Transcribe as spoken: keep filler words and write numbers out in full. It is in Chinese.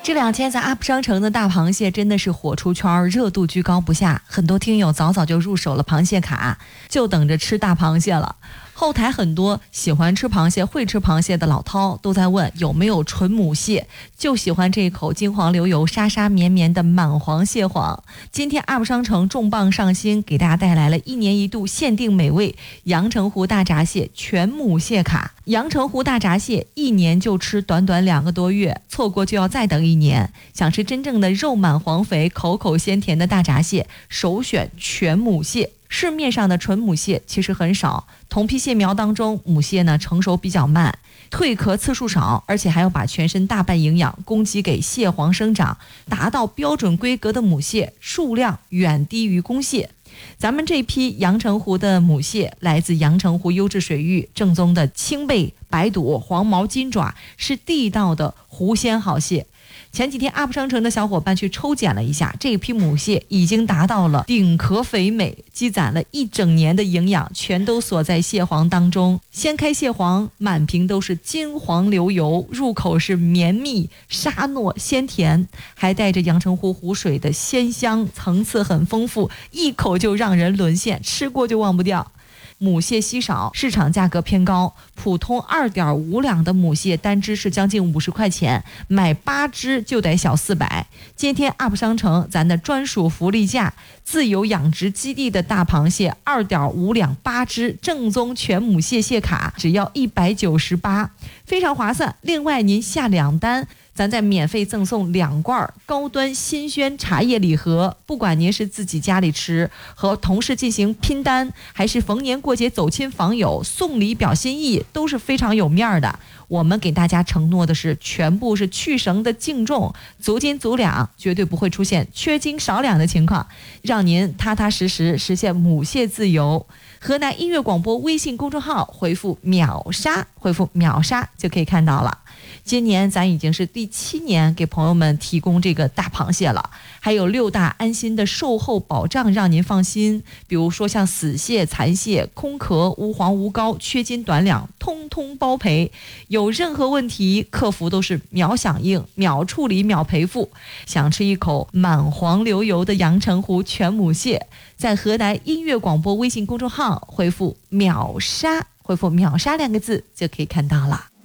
这两天在 U P 商城的大螃蟹真的是火出圈，热度居高不下，很多听友早早就入手了螃蟹卡，就等着吃大螃蟹了。后台很多喜欢吃螃蟹、会吃螃蟹的老饕都在问有没有纯母蟹，就喜欢这一口金黄流油、沙沙绵绵的满黄蟹黄。今天 U P 商城重磅上新，给大家带来了一年一度限定美味阳澄湖大闸蟹全母蟹卡。阳澄湖大闸蟹一年就吃短短两个多月，错过就要再等一年。想吃真正的肉满黄肥、口口鲜甜的大闸蟹，首选全母蟹。市面上的纯母蟹其实很少，同批蟹苗当中，母蟹呢成熟比较慢，蜕壳次数少，而且还要把全身大半营养供给给蟹黄生长，达到标准规格的母蟹数量远低于公蟹。咱们这批阳澄湖的母蟹来自阳澄湖优质水域，正宗的青背、白肚、黄毛、金爪，是地道的湖鲜好蟹。前几天 U P 商城的小伙伴去抽检了一下，这批母蟹已经达到了顶壳肥美，积攒了一整年的营养全都锁在蟹黄当中。掀开蟹黄，满屏都是金黄流油，入口是绵密沙糯鲜甜，还带着阳澄湖湖水的鲜香，层次很丰富，一口就让人沦陷，吃过就忘不掉。母蟹稀少，市场价格偏高，普通 二点五两的母蟹单只是将近五十块钱，买八只就得小四百。今天 U P 商城咱的专属福利价，自有养殖基地的大螃蟹 二点五两八只，正宗全母蟹蟹卡只要一百九十八，非常划算。另外您下两单，咱再免费赠送两罐高端新鲜茶叶礼盒，不管您是自己家里吃，和同事进行拼单，还是逢年过节走亲访友送礼表心意，都是非常有面的。我们给大家承诺的是全部是去绳的净重，足斤足两，绝对不会出现缺斤少两的情况，让您踏踏实实实现母蟹自由。河南音乐广播微信公众号回复秒杀，回复秒杀就可以看到了。今年咱已经是第七年给朋友们提供这个大螃蟹了，还有六大安心的售后保障让您放心，比如说像死蟹、残蟹、空壳、无黄无膏、缺斤短两，通通包赔。有任何问题，客服都是秒响应、秒处理、秒赔付。想吃一口满黄流油的阳澄湖全母蟹，在河南音乐广播微信公众号回复秒杀，回复秒杀两个字就可以看到了。